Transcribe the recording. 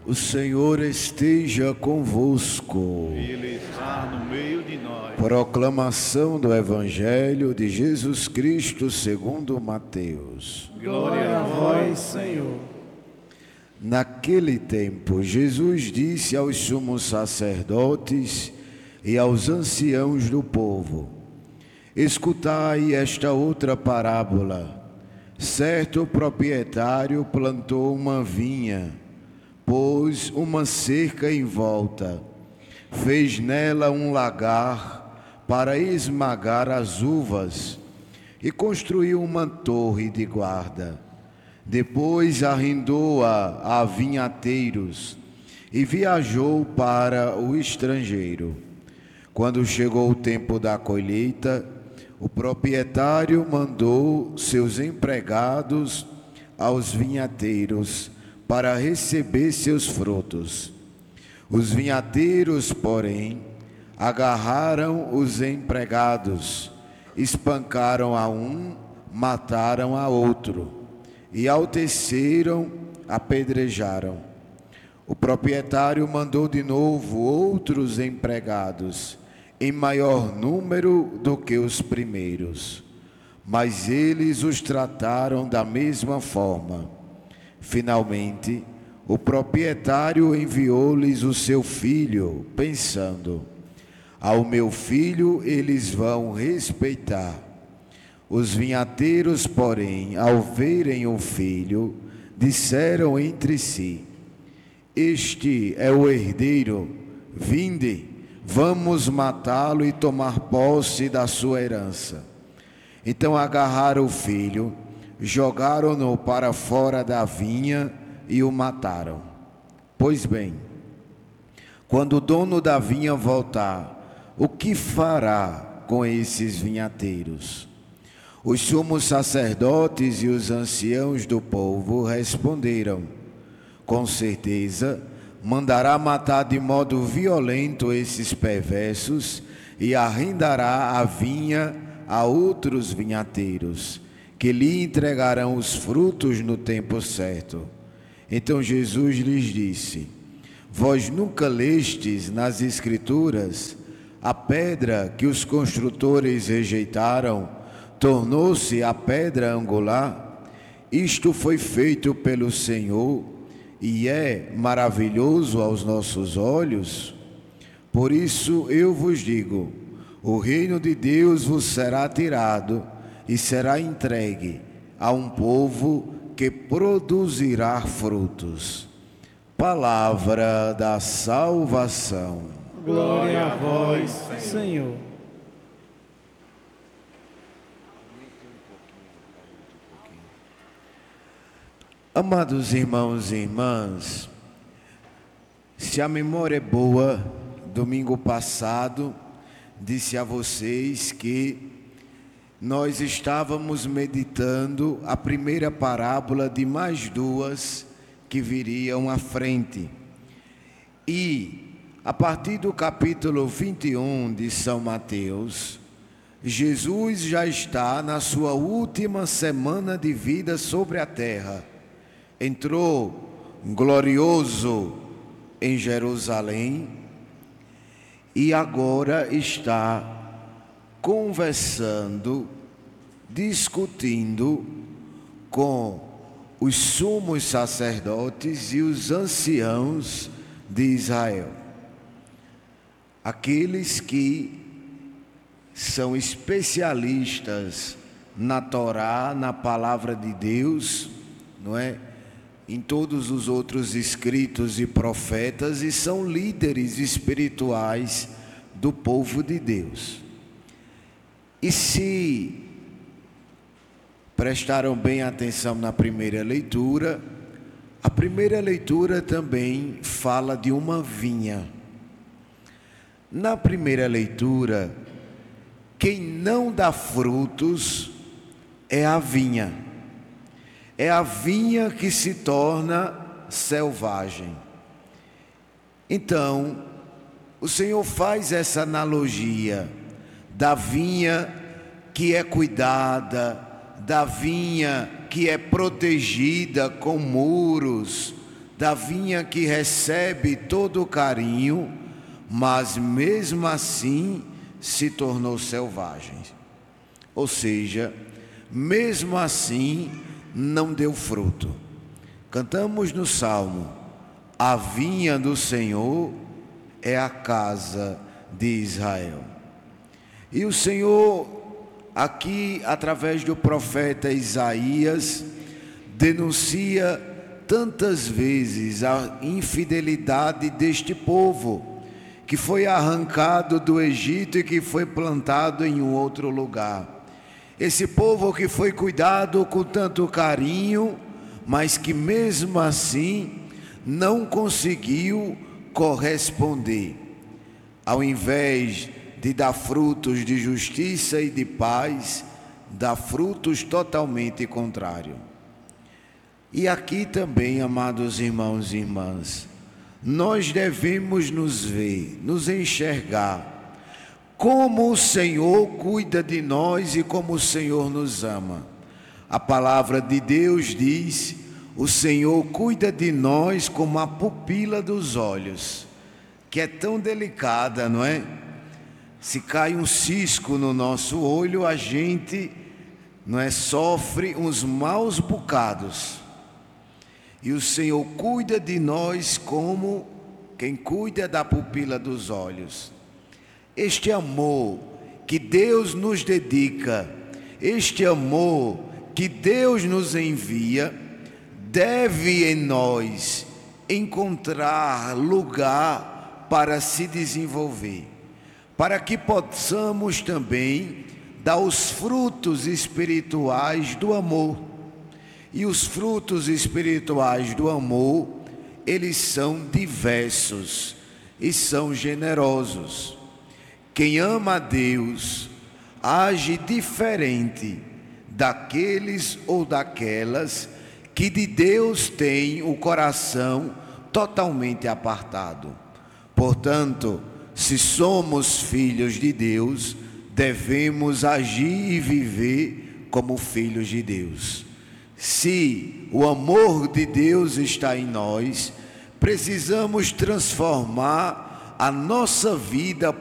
O Senhor esteja convosco. Ele está no meio de nós. Proclamação do Evangelho de Jesus Cristo segundo Mateus. Glória a vós, Senhor. Naquele tempo, Jesus disse aos sumos sacerdotes e aos anciãos do povo: escutai esta outra parábola. Certo proprietário plantou uma vinha, pôs uma cerca em volta, fez nela um lagar para esmagar as uvas e construiu uma torre de guarda. Depois arrendou-a a vinhateiros e viajou para o estrangeiro. Quando chegou o tempo da colheita, o proprietário mandou seus empregados aos vinhateiros para receber seus frutos. Os vinhateiros, porém, agarraram os empregados, espancaram a um, mataram a outro, e ao terceiro apedrejaram. O proprietário mandou de novo outros empregados, em maior número do que os primeiros, mas eles os trataram da mesma forma. Finalmente, o proprietário enviou-lhes o seu filho, pensando: ao meu filho eles vão respeitar. Os vinhateiros, porém, ao verem o filho, disseram entre si: este é o herdeiro, vinde, vamos matá-lo e tomar posse da sua herança. Então agarraram o filho, jogaram-no para fora da vinha e o mataram. Pois bem, quando o dono da vinha voltar, o que fará com esses vinhateiros? Os sumos sacerdotes e os anciãos do povo responderam: com certeza mandará matar de modo violento esses perversos e arrendará a vinha a outros vinhateiros, que lhe entregarão os frutos no tempo certo. Então Jesus lhes disse: vós nunca lestes nas Escrituras: a pedra que os construtores rejeitaram tornou-se a pedra angular? Isto foi feito pelo Senhor e é maravilhoso aos nossos olhos. Por isso eu vos digo: o reino de Deus vos será tirado e será entregue a um povo que produzirá frutos. Palavra da salvação. Glória a vós, Senhor. Amados irmãos e irmãs, se a memória é boa, domingo passado disse a vocês que nós estávamos meditando a primeira parábola de mais duas que viriam à frente. E a partir do capítulo 21 de São Mateus, Jesus já está na sua última semana de vida sobre a terra. Entrou glorioso em Jerusalém e agora está conversando, discutindo com os sumos sacerdotes e os anciãos de Israel. Aqueles que são especialistas na Torá, na palavra de Deus, não é? Em todos os outros escritos e profetas, e são líderes espirituais do povo de Deus. E se prestaram bem atenção na primeira leitura, a primeira leitura também fala de uma vinha. Na primeira leitura, quem não dá frutos é a vinha. É a vinha que se torna selvagem. Então, o Senhor faz essa analogia da vinha que é cuidada, da vinha que é protegida com muros, da vinha que recebe todo o carinho, mas mesmo assim se tornou selvagem. Ou seja, mesmo assim não deu fruto. Cantamos no Salmo: a vinha do Senhor é a casa de Israel. E o Senhor, aqui através do profeta Isaías, denuncia tantas vezes a infidelidade deste povo, que foi arrancado do Egito e que foi plantado em um outro lugar. Esse povo que foi cuidado com tanto carinho, mas que mesmo assim não conseguiu corresponder. Ao invés de dar frutos de justiça e de paz, dá frutos totalmente contrários. E aqui também, amados irmãos e irmãs, nós devemos nos ver, nos enxergar, como o Senhor cuida de nós e como o Senhor nos ama. A palavra de Deus diz: o Senhor cuida de nós como a pupila dos olhos, que é tão delicada, não é? Se cai um cisco no nosso olho, a gente, não é, sofre uns maus bocados. E o Senhor cuida de nós como quem cuida da pupila dos olhos. Este amor que Deus nos dedica, este amor que Deus nos envia, deve em nós encontrar lugar para se desenvolver, para que possamos também dar os frutos espirituais do amor. E os frutos espirituais do amor, eles são diversos e são generosos. Quem ama a Deus age diferente daqueles ou daquelas que de Deus têm o coração totalmente apartado. Portanto, se somos filhos de Deus, devemos agir e viver como filhos de Deus. Se o amor de Deus está em nós, precisamos transformar a nossa vida